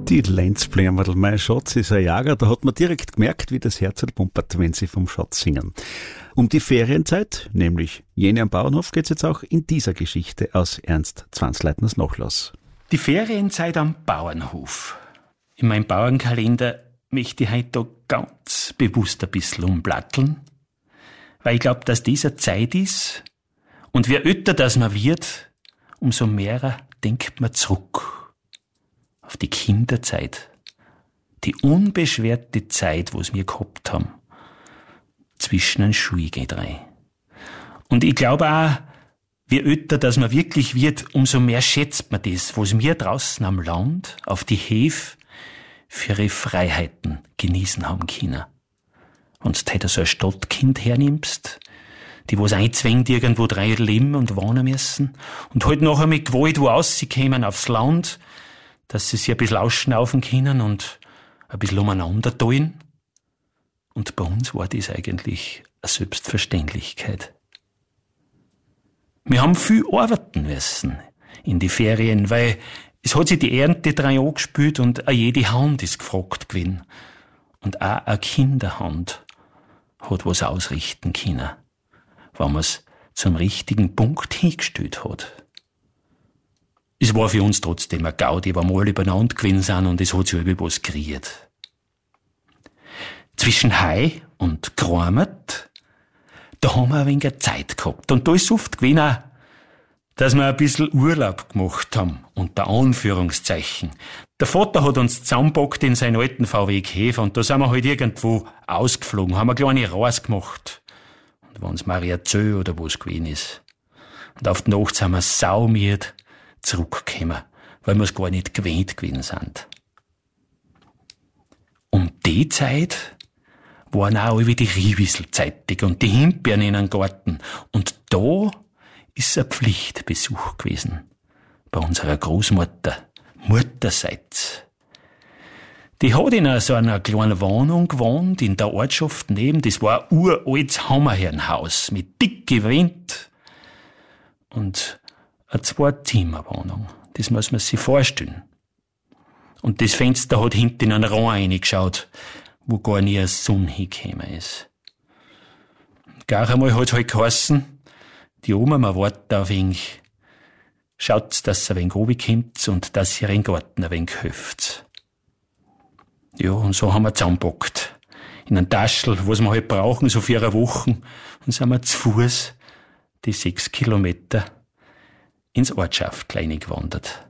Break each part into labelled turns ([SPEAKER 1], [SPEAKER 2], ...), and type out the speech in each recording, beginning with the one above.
[SPEAKER 1] Die Lenzblämerl, mein Schatz ist ein Jager, da hat man direkt gemerkt, wie das Herz pumpert, wenn sie vom Schatz singen. Um die Ferienzeit, nämlich jene am Bauernhof, geht's jetzt auch in dieser Geschichte aus Ernst Zwansleitners Nachlass.
[SPEAKER 2] Die Ferienzeit am Bauernhof. In meinem Bauernkalender möchte ich heute da ganz bewusst ein bisschen umblatteln, weil ich glaube, dass dieser Zeit ist und wie älter das man wird, umso mehr denkt man zurück auf die Kinderzeit, die unbeschwerte Zeit, wo es wir gehabt haben, zwischen den Schulgedrei. Und ich glaube auch, wie älter das man wirklich wird, umso mehr schätzt man das, was wir draußen am Land, auf die Höfe, für ihre Freiheiten genießen haben können. Wenn du heute so ein Stadtkind hernimmst, die was einzwängt irgendwo drei leben und wohnen müssen, und halt nachher mit Gewalt wo rauskommen aufs Land, dass sie sich ein bisschen ausschnaufen können und ein bisschen umeinander tun. Und bei uns war das eigentlich eine Selbstverständlichkeit. Wir haben viel arbeiten müssen in die Ferien, weil es hat sich die Ernte 3 Jahre gespielt und auch jede Hand ist gefragt gewesen. Und auch eine Kinderhand hat was ausrichten können, wenn man es zum richtigen Punkt hingestellt hat. Es war für uns trotzdem ein Gaudi, weil wir alle übereinander gewesen sind und es hat sich über was geriert. Zwischen Hai und Grammet, da haben wir ein wenig Zeit gehabt. Und da ist es oft gewesen auch, dass wir ein bisschen Urlaub gemacht haben, unter Anführungszeichen. Der Vater hat uns zusammengepackt in seinen alten VW Käfer und da sind wir halt irgendwo ausgeflogen, haben eine kleine Reise gemacht. Und wenn es Mariazell oder was gewesen ist. Und auf die Nacht sind wir saumüde zurückgekommen, weil wir es gar nicht gewöhnt gewesen sind. Um die Zeit waren auch alle die Riewissel zeitig und die Himbeeren in den Garten. Und da ist ein Pflichtbesuch gewesen. Bei unserer Großmutter, mutterseits. Die hat in so einer kleinen Wohnung gewohnt, in der Ortschaft neben. Das war ein uraltes Hammerherrenhaus mit dicke Wände und eine 2-Zimmer-Wohnung. Das muss man sich vorstellen. Und das Fenster hat hinten in einen Raum reingeschaut, wo gar nie eine Sonne hingekommen ist. Gar einmal hat's halt geheißen, die Oma, man wartet ein wenig, schaut, dass sie ein wenig runterkommt und dass sie ihren Garten ein wenig hilft. Ja, und so haben wir zusammengepackt. In einem Taschel, was wir halt brauchen, so für eine Woche, und sind wir zu Fuß die 6 Kilometer ins Ortschaftlein gewandert.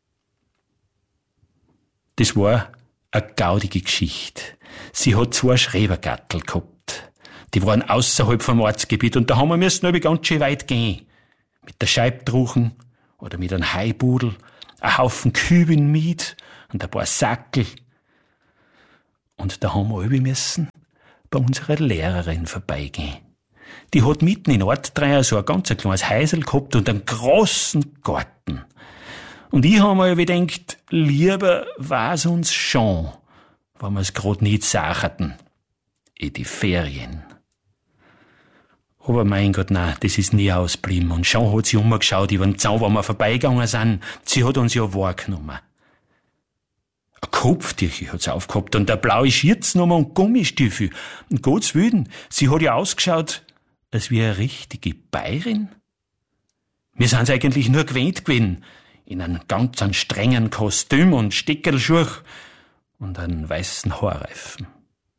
[SPEAKER 2] Das war eine gaudige Geschichte. Sie hat 2 Schrebergattel gehabt. Die waren außerhalb vom Ortsgebiet und da haben wir müssen aber ganz schön weit gehen. Mit der Scheibtruchen oder mit einem Haibudel, ein Haufen Küben mit und ein paar Sackel. Und da haben wir alle müssen bei unserer Lehrerin vorbeigehen. Die hat mitten in Ortdreier so ein ganz kleines Häusl gehabt und einen großen Garten. Und ich habe mir gedacht, lieber war's uns schon, wenn wir's grad nicht sacherten, in die Ferien. Aber mein Gott, nein, das ist nie ausgeblieben. Und schon hat sie umgeschaut über den Zaun, wo wir vorbeigegangen sind. Sie hat uns ja wahrgenommen. Ein Kopftücher hat sie aufgehabt und eine blaue Schürznummer und Gummistiefel. Und Gottes Willen, sie hat ja ausgeschaut, als wie eine richtige Bayerin. Wir sind's eigentlich nur gewöhnt gewesen, in einem ganz strengen Kostüm und Steckerlschuh und einen weißen Haarreifen.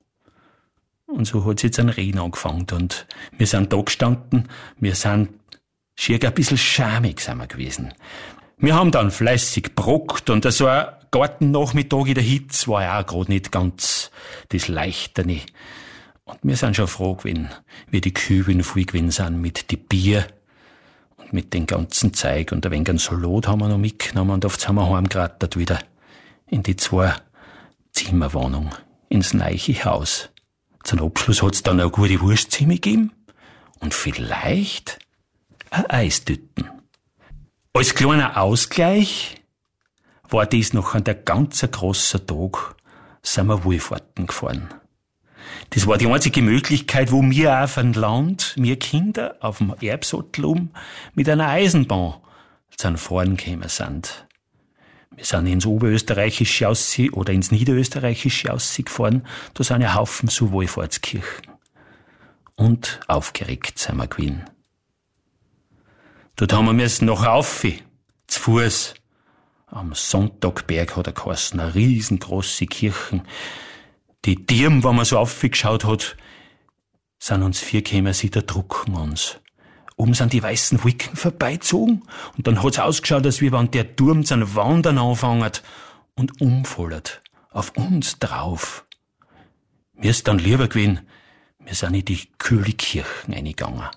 [SPEAKER 2] Und so hat sie jetzt ein Reden angefangen und wir sind da gestanden, wir sind schier ein bisschen schamig sind wir gewesen. Wir haben dann fleißig brockt und so ein Gartennachmittag in der Hitze war ja auch grad nicht ganz das Leichterne. Und wir sind schon froh gewesen, wie die Küben voll gewesen sind mit die Bier und mit den ganzen Zeug und ein wenig an Salat haben wir noch mitgenommen und oft sind wir heimgerattert wieder in die 2-Zimmer-Wohnung, ins neue Haus. Zum Abschluss hat's dann eine gute Wurstzimmer gegeben und vielleicht eine Eistüten. Als kleiner Ausgleich war dies noch ein ganz grosser Tag, sind wir Wohlfahrten gefahren. Das war die einzige Möglichkeit, wo wir auf dem Land, wir Kinder, auf dem Erbsattel mit einer Eisenbahn zum Fahren gekommen sind. Wir sind ins Oberösterreichische Aussie oder ins Niederösterreichische Aussie gefahren. Da sind ja Haufen so Wallfahrtskirchen. Und aufgeregt sind wir gewesen. Dort haben wir müssen noch rauf, zu Fuß. Am Sonntagberg hat er geheißen, eine riesengroße Kirchen. Die Dirn, wenn man so aufgeschaut hat, sind uns 4 gekommen, sie da drucken uns. Oben sind die weißen Wolken vorbeizogen und dann hat's ausgeschaut, als wie wenn der Turm zum Wandern anfängt und umfallert. Auf uns drauf. Mir ist dann lieber gewesen, wir sind in die kühle Kirchen reingegangen.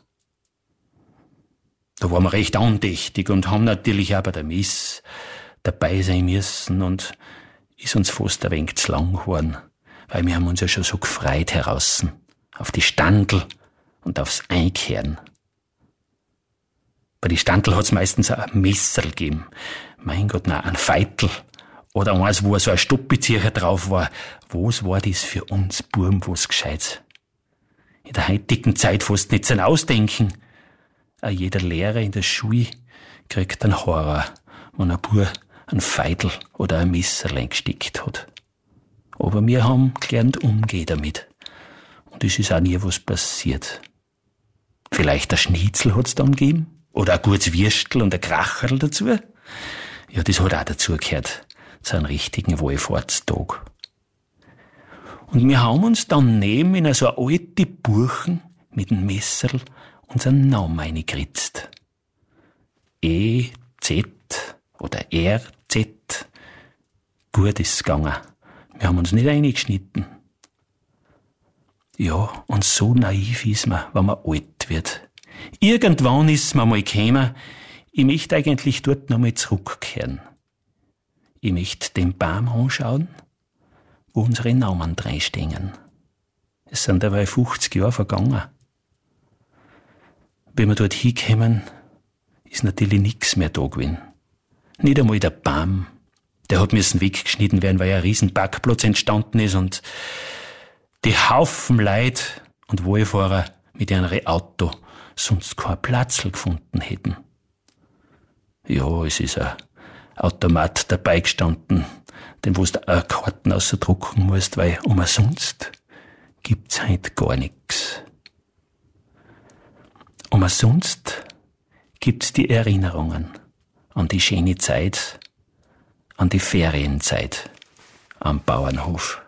[SPEAKER 2] Da waren wir recht andächtig und haben natürlich auch bei der Messe dabei sein müssen und ist uns fast ein wenig zu lang geworden, weil wir haben uns ja schon so gefreut heraus auf die Standel und aufs Einkehren. Bei die Standel hat's meistens auch ein Messerl gegeben. Mein Gott, nein, ein Feitel. Oder eins, wo so ein Stoppbezieher drauf war. Was war das für uns Burm, was Gescheites? In der heutigen Zeit fast nicht zum Ausdenken. Auch jeder Lehrer in der Schule kriegt einen Horror, wenn ein Bub ein Feitel oder ein Messerl eingesteckt hat. Aber wir haben gelernt umgehen damit. Und es ist auch nie was passiert. Vielleicht ein Schnitzel hat's dann gegeben. Oder ein gutes Würstel und ein Kracherl dazu. Ja, das hat auch dazugehört, zu einem richtigen Wallfahrtstag. Und wir haben uns dann neben in so eine alte Buchen mit dem Messerl unseren Namen reingeritzt. E.Z. oder R.Z. Gut ist es gegangen. Wir haben uns nicht reingeschnitten. Ja, und so naiv ist man, wenn man alt wird. Irgendwann ist mir mal gekommen, ich möchte eigentlich dort nochmal zurückkehren. Ich möchte den Baum anschauen, wo unsere Namen reinstehen. Es sind dabei 50 Jahre vergangen. Wenn wir dort hinkommen, ist natürlich nichts mehr da gewesen. Nicht einmal der Baum. Der hat müssen weggeschnitten werden, weil ein riesen Parkplatz entstanden ist und die Haufen Leute und Wallfahrer mit ihrem Auto sonst kein Platzl gefunden hätten. Ja, es ist ein Automat dabei gestanden, den wo du eine Karten ausdrucken musst, weil umsonst gibt's heute gar nix. Umsonst gibt's die Erinnerungen an die schöne Zeit, an die Ferienzeit am Bauernhof.